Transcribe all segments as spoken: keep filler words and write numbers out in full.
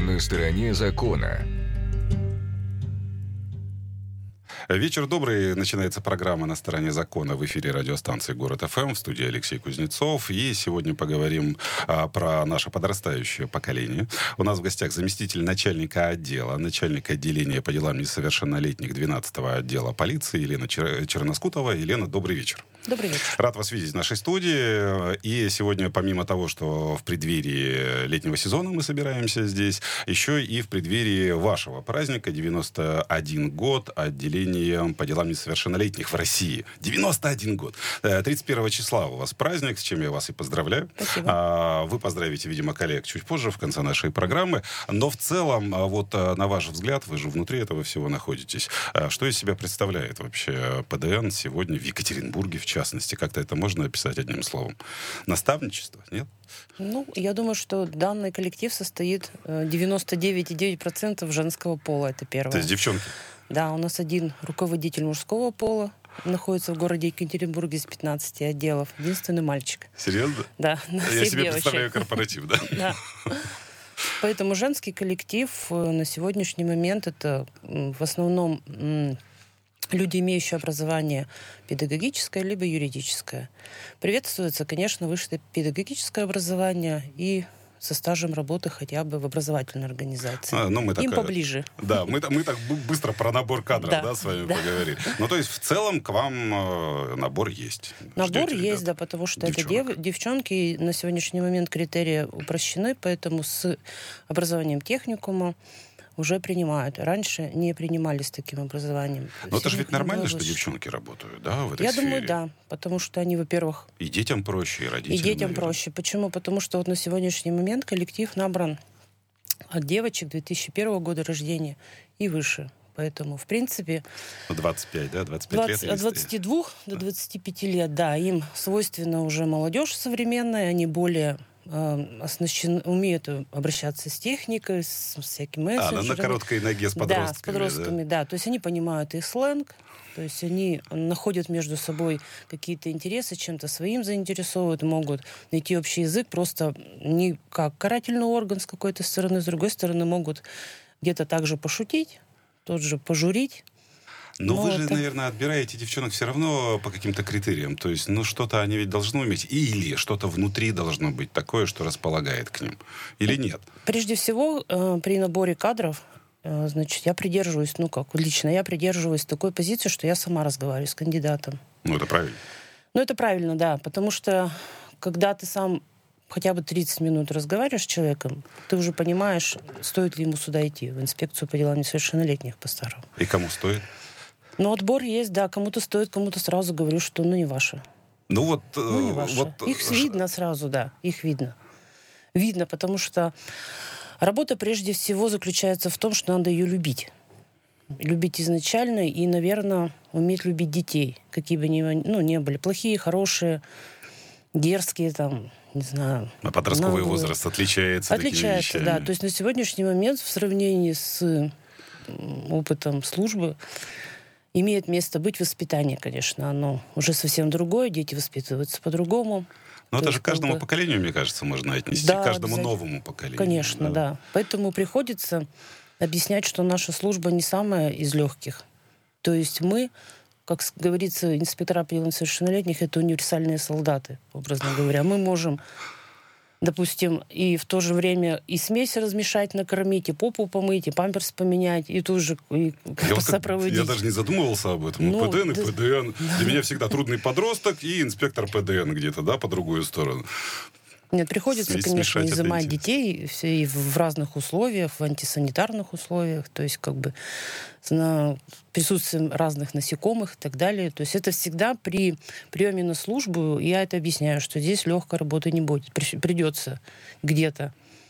На стороне закона. Вечер добрый. Начинается программа «На стороне закона» в эфире радиостанции «Город ФМ». В студии Алексей Кузнецов. И сегодня поговорим а, про наше подрастающее поколение. У нас в гостях заместитель начальника отдела, начальник отделения по делам несовершеннолетних двенадцатого отдела полиции Елена Чер... Черноскутова. Елена, добрый вечер. Добрый вечер. Рад вас видеть в нашей студии. И сегодня, помимо того, что в преддверии летнего сезона мы собираемся здесь, еще и в преддверии вашего праздника, девяносто один год отделения по делам несовершеннолетних в России. девяносто один год. тридцать первого числа у вас праздник, с чем я вас и поздравляю. Спасибо. Вы поздравите, видимо, коллег чуть позже, в конце нашей программы. Но в целом, вот на ваш взгляд, вы же внутри этого всего находитесь. Что из себя представляет вообще ПДН сегодня в Екатеринбурге, в частности? Как-то это можно описать одним словом? Наставничество, нет? Ну, я думаю, что данный коллектив состоит девяносто девять и девять десятых процента женского пола. Это первое. То есть девчонки? Да, у нас один руководитель мужского пола находится в городе Екатеринбурге из пятнадцати отделов. Единственный мальчик. Серьезно? Да, на всех Я себе девочек. представляю корпоратив, да? Да. Поэтому женский коллектив на сегодняшний момент это в основном люди, имеющие образование педагогическое либо юридическое. Приветствуется, конечно, высшее педагогическое образование и со стажем работы хотя бы в образовательной организации. А, ну, мы Им так, поближе. Да, мы, мы так быстро про набор кадров да, да, с вами да. поговорили. Ну, то есть, в целом, к вам э, набор есть. Набор Ждете, есть, ребят? да, потому что Девчонок. это дев, девчонки, на сегодняшний момент критерии упрощены, поэтому с образованием техникума уже принимают. Раньше не принимали с таким образованием. Но это же ведь нормально, что выше. девчонки работают, да, в этой Я сфере? думаю, да, потому что они, во-первых... И детям проще, и родителям, И детям наверное. проще. Почему? Потому что вот на сегодняшний момент коллектив набран от девочек две тысячи первого года рождения и выше. Поэтому, в принципе... двадцать пять, да? двадцать пять двадцать, лет? от двадцати двух до двадцати пяти лет, да. Им свойственно уже молодежь современная, они более... оснащены, умеют обращаться с техникой, с всякими А, мессенджерами. на короткой ноге с подростками. Да, с подростками, да. да. То есть они понимают их сленг, то есть они находят между собой какие-то интересы, чем-то своим заинтересовывают, могут найти общий язык, просто не как карательный орган с какой-то стороны, с другой стороны могут где-то также пошутить, тот же пожурить. Но, Но вы же, это... наверное, отбираете девчонок все равно по каким-то критериям. То есть, ну, что-то они ведь должны уметь. Или что-то внутри должно быть такое, что располагает к ним. Или нет? Прежде всего, э, при наборе кадров, э, значит, я придерживаюсь, ну как, лично я придерживаюсь такой позиции, что я сама разговариваю с кандидатом. Ну, это правильно. Ну, это правильно, да. Потому что, когда ты сам хотя бы тридцать минут разговариваешь с человеком, ты уже понимаешь, стоит ли ему сюда идти, в инспекцию по делам несовершеннолетних по-старому. И кому стоит? Ну, отбор есть, да. Кому-то стоит, кому-то сразу говорю, что ну не ваше. Ну, вот... Ну, не ваше. вот Их ш... видно сразу, да. Их видно. Видно, потому что работа прежде всего заключается в том, что надо ее любить. Любить изначально и, наверное, уметь любить детей. Какие бы ни, ну, ни были. Плохие, хорошие, дерзкие, там, не знаю. А подростковый наглые. возраст отличается Отличается, да. То есть на сегодняшний момент в сравнении с опытом службы имеет место быть воспитание, конечно. Оно уже совсем другое, дети воспитываются по-другому. Но это есть, же к каждому как бы... поколению, мне кажется, можно отнести. Да, к каждому обязательно. новому поколению. Конечно, да. да. Поэтому приходится объяснять, что наша служба не самая из легких. То есть мы, как говорится, инспектора по делам несовершеннолетних, это универсальные солдаты, образно говоря. Мы можем, допустим, и в то же время и смесь размешать, накормить, и попу помыть, и памперс поменять, и тут же и я, сопроводить. Я даже не задумывался об этом. Ну, ПДН и да... ПДН. Для меня всегда трудный подросток и инспектор ПДН где-то, да, по другую сторону. Нет, приходится, Смесь конечно, смешать, изымать детей все и в разных условиях, в антисанитарных условиях, то есть как бы на присутствием разных насекомых и так далее. То есть это всегда при приеме на службу, я это объясняю, что здесь легкой работы не будет, придется где-то.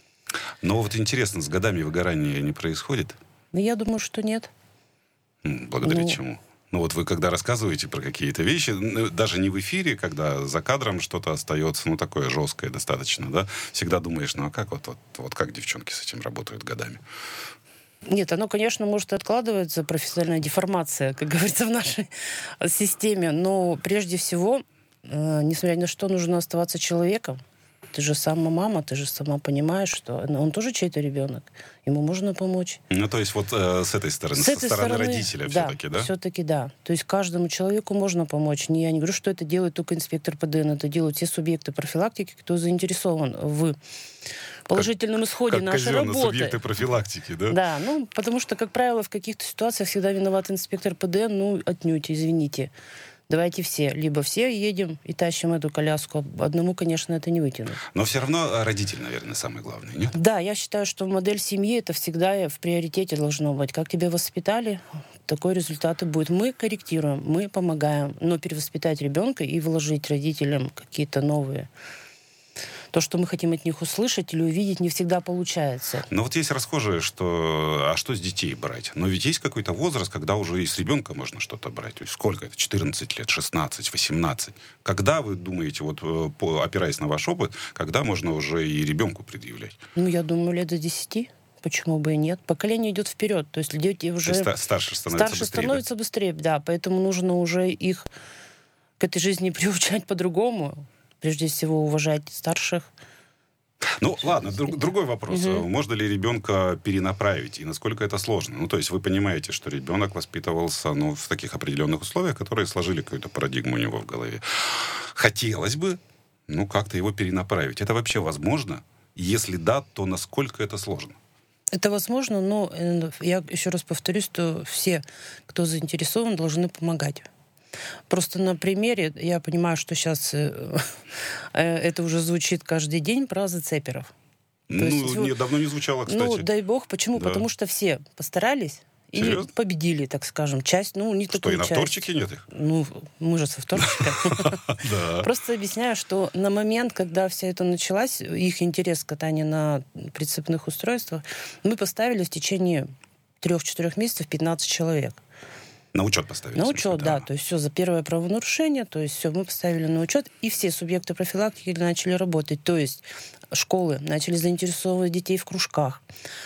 Но вот интересно, с годами выгорание не происходит? Ну, я думаю, что нет. Благодаря ну... чему? Ну вот вы когда рассказываете про какие-то вещи, даже не в эфире, когда за кадром что-то остается, ну такое жесткое достаточно, да, всегда думаешь, ну а как вот, вот, вот как девчонки с этим работают годами? Нет, оно, конечно, может откладываться, профессиональная деформация, как говорится, в нашей системе, но прежде всего, э, несмотря ни на что, нужно оставаться человеком. ты же сама мама, ты же сама понимаешь, что он тоже чей-то ребенок, ему можно помочь. Ну, то есть вот э, с этой стороны, с со этой стороны, стороны родителя да, все-таки, да? все-таки да. То есть каждому человеку можно помочь. Не, я не говорю, что это делает только инспектор ПДН, это делают все субъекты профилактики, кто заинтересован в положительном как, исходе как нашей казенно, работы. субъекты профилактики, да? Да, ну, потому что, как правило, в каких-то ситуациях всегда виноват инспектор ПДН, ну, отнюдь, извините. Давайте все. Либо все едем и тащим эту коляску. Одному, конечно, это не вытянуть. Но все равно родитель, наверное, самый главный, нет? Да, я считаю, что модель семьи это всегда в приоритете должно быть. Как тебя воспитали, такой результат и будет. Мы корректируем, мы помогаем, но перевоспитать ребенка и вложить родителям какие-то новые... То, что мы хотим от них услышать или увидеть, не всегда получается. Но вот есть расхожее, что... А что с детей брать? Но ведь есть какой-то возраст, когда уже и с ребенка можно что-то брать. То есть сколько это? четырнадцать лет, шестнадцать, восемнадцать. Когда вы думаете, вот опираясь на ваш опыт, когда можно уже и ребенку предъявлять? Ну, я думаю, лет до десяти. Почему бы и нет? Поколение идет вперед. То есть дети уже... То есть старше становится старше быстрее, становится да? быстрее, да. Поэтому нужно уже их к этой жизни приучать по-другому. Прежде всего, уважать старших. Ну, ладно, друг, другой вопрос. Угу. Можно ли ребенка перенаправить? И насколько это сложно? Ну, то есть вы понимаете, что ребенок воспитывался, ну, в таких определенных условиях, которые сложили какую-то парадигму у него в голове. Хотелось бы, ну, как-то его перенаправить. Это вообще возможно? Если да, то насколько это сложно? Это возможно, но я еще раз повторюсь, что все, кто заинтересован, должны помогать. Просто на примере, я понимаю, что сейчас э, это уже звучит каждый день про зацеперов. Ну, есть, не, давно не звучало, кстати. Ну, дай бог. Почему? Да. Потому что все постарались и Серьезно? победили, так скажем. Часть, ну, не что, такую и на часть. вторчике нет их? Ну, мы же со вторчика. Просто объясняю, что на момент, когда вся это началась, их интерес к катанию на прицепных устройствах, мы поставили в течение трех-четырех месяцев пятнадцать человек. На учет поставили? На смысле, учет, да. да. То есть все за первое правонарушение, то есть все мы поставили на учет, и все субъекты профилактики начали работать. То есть школы начали заинтересовывать детей в кружках,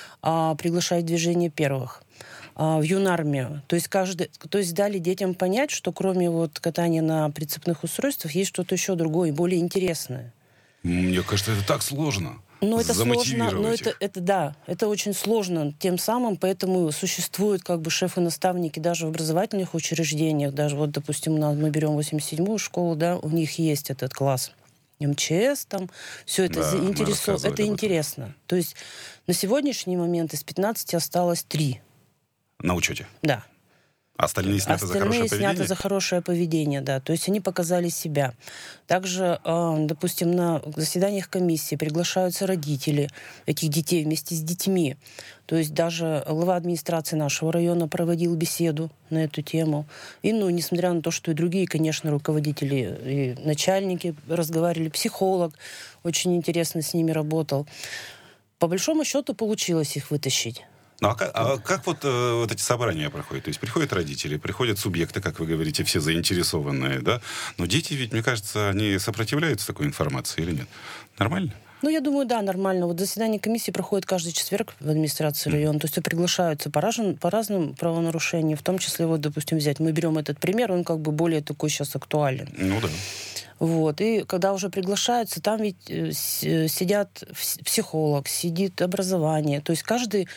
а, приглашать движение первых, а, в юнармию. То есть, каждый, то есть дали детям понять, что кроме вот катания на прицепных устройствах есть что-то еще другое, более интересное. Мне кажется, это так сложно. Ну, это сложно, но это, это, да, это очень сложно. Тем самым, поэтому существуют как бы шефы-наставники даже в образовательных учреждениях. Даже вот, допустим, мы берем восемьдесят седьмую школу, да, у них есть этот класс эм че эс, там, все это да, заинтересовано, это интересно. То есть на сегодняшний момент из пятнадцати осталось три. На учете? Да. Остальные сняты Остальные за хорошее поведение? сняты за хорошее поведение, да. То есть они показали себя. Также, э, допустим, на заседаниях комиссии приглашаются родители этих детей вместе с детьми. То есть даже глава администрации нашего района проводил беседу на эту тему. И, ну, несмотря на то, что и другие, конечно, руководители и начальники разговаривали, психолог очень интересно с ними работал. По большому счету получилось их вытащить. Ну, а как, а как вот, э, вот эти собрания проходят? То есть приходят родители, приходят субъекты, как вы говорите, все заинтересованные, да? Но дети ведь, мне кажется, они сопротивляются такой информации или нет? Нормально? Ну, я думаю, да, нормально. Вот заседание комиссии проходит каждый четверг в администрации района. То есть приглашаются по разным, по разным правонарушениям, в том числе, вот, допустим, взять, мы берем этот пример, он как бы более такой сейчас актуален. Ну, да. Вот. И когда уже приглашаются, там ведь сидят психолог, сидит образование. То есть каждый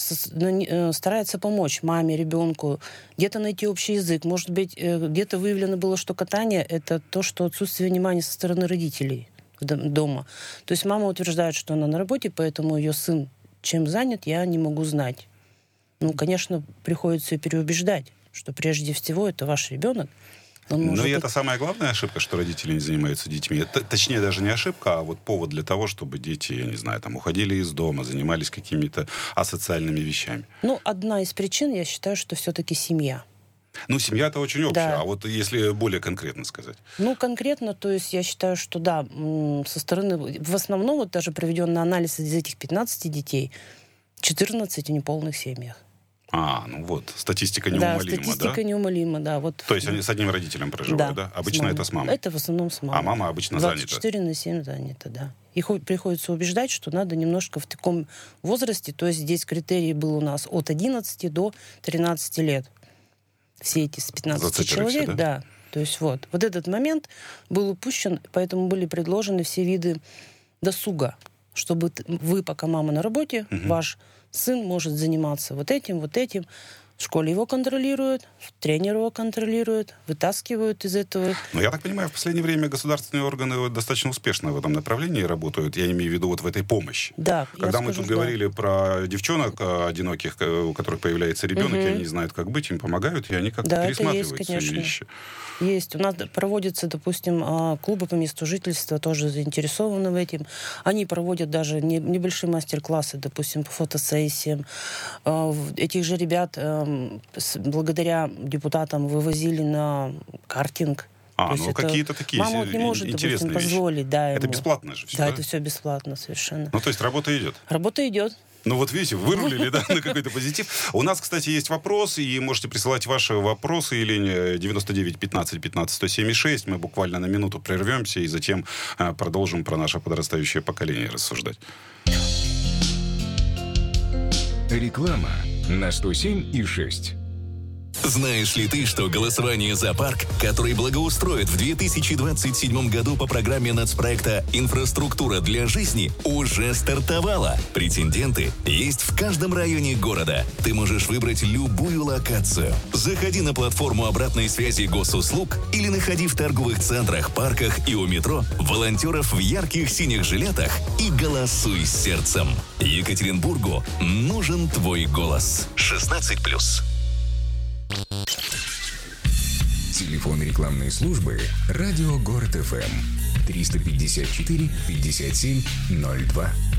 старается помочь маме, ребенку, где-то найти общий язык. Может быть, где-то выявлено было, что катание — это то, что отсутствие внимания со стороны родителей дома. То есть мама утверждает, что она на работе, поэтому ее сын чем занят, я не могу знать. Ну, конечно, приходится ее переубеждать, что прежде всего это ваш ребенок. Ну, и это самая главная ошибка, что родители не занимаются детьми. Т- точнее, даже не ошибка, а вот повод для того, чтобы дети, я не знаю, там, уходили из дома, занимались какими-то асоциальными вещами. Ну, одна из причин, я считаю, что все-таки семья. Ну, семья-то очень общая, Да. а вот если более конкретно сказать. Ну, конкретно, то есть я считаю, что да, со стороны, в основном вот даже проведенный анализ из этих пятнадцати детей, четырнадцать в неполных семьях. А, ну вот, статистика неумолима, да? статистика да? неумолима, да. Вот. То есть они с одним родителем проживают, да? Да, Обычно с это с мамой? Это в основном с мамой. А мама обычно двадцать четыре занята? на семь занята, да. И приходится убеждать, что надо немножко в таком возрасте, то есть здесь критерий был у нас от одиннадцати до тринадцати лет. Все эти с пятнадцати человек, да? да. То есть вот. Вот этот момент был упущен, поэтому были предложены все виды досуга, чтобы вы, пока мама на работе, угу. ваш сын может заниматься вот этим, вот этим. В школе его контролируют, тренер его контролирует, вытаскивают из этого. Но я так понимаю, в последнее время государственные органы достаточно успешно в этом направлении работают. Я имею в виду вот в этой помощи. Да. Когда мы скажу, тут да. говорили про девчонок одиноких, у которых появляется ребенок, угу. и они не знают, как быть, им помогают, и они как-то да, пересматривают это есть, свои конечно. вещи. Есть. У нас проводятся, допустим, клубы по месту жительства, тоже заинтересованы в этом. Они проводят даже небольшие мастер-классы, допустим, по фотосессиям. Этих же ребят благодаря депутатам вывозили на картинг. А, ну какие-то такие мама не может, интересные допустим, позволить, да, это бесплатно же все, да? Да, это все бесплатно совершенно. Ну, то есть работа идет? Работа идет. Ну вот видите, вырулили, да, на какой-то позитив. У нас, кстати, есть вопрос, и можете присылать ваши вопросы, Елене, девяносто девять пятнадцать пятнадцать сто семьдесят шесть. Мы буквально на минуту прервемся и затем а, продолжим про наше подрастающее поколение рассуждать. Реклама на сто семь и шесть. Знаешь ли ты, что голосование за парк, который благоустроят в две тысячи двадцать седьмом году по программе нацпроекта «Инфраструктура для жизни» уже стартовало? Претенденты есть в каждом районе города. Ты можешь выбрать любую локацию. Заходи на платформу обратной связи госуслуг или находи в торговых центрах, парках и у метро волонтеров в ярких синих жилетах и голосуй сердцем. Екатеринбургу нужен твой голос. шестнадцать плюс. Телефон рекламной службы «Радио Город ФМ» триста пятьдесят четыре пятьдесят семь ноль два.